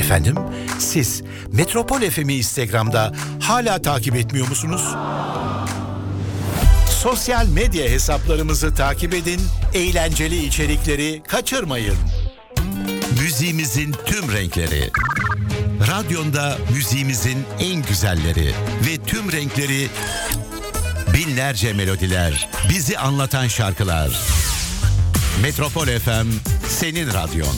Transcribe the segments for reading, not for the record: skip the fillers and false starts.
Efendim, siz Metropol FM'i Instagram'da hala takip etmiyor musunuz? Sosyal medya hesaplarımızı takip edin, eğlenceli içerikleri kaçırmayın. Müziğimizin tüm renkleri. Radyonda müziğimizin en güzelleri ve tüm renkleri, binlerce melodiler, bizi anlatan şarkılar. Metropol FM, senin radyon.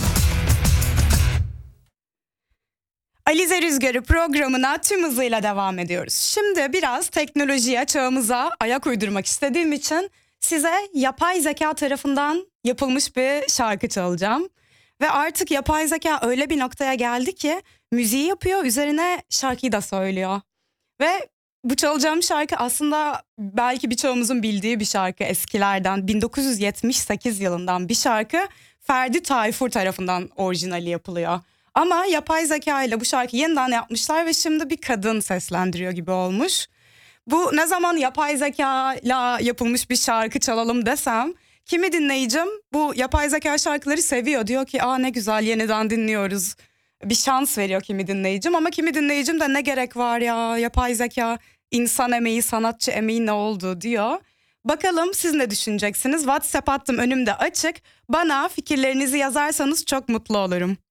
Alize Rüzgarı programına tüm hızıyla devam ediyoruz. Şimdi biraz teknolojiye, çağımıza ayak uydurmak istediğim için size yapay zeka tarafından yapılmış bir şarkı çalacağım. Ve artık yapay zeka öyle bir noktaya geldi ki müziği yapıyor, üzerine şarkıyı da söylüyor. Ve bu çalacağım şarkı aslında belki birçoğumuzun bildiği bir şarkı, eskilerden 1978 yılından bir şarkı. Ferdi Tayfur tarafından orijinali yapılıyor. Ama yapay zeka ile bu şarkıyı yeniden yapmışlar ve şimdi bir kadın seslendiriyor gibi olmuş. Bu ne zaman yapay zeka ile yapılmış bir şarkı çalalım desem, kimi dinleyicim bu yapay zeka şarkıları seviyor. Diyor ki ne güzel, yeniden dinliyoruz. Bir şans veriyor kimi dinleyicim, ama kimi dinleyicim de ne gerek var ya, yapay zeka, insan emeği, sanatçı emeği ne oldu diyor. Bakalım siz ne düşüneceksiniz? WhatsApp hattım önümde açık. Bana fikirlerinizi yazarsanız çok mutlu olurum.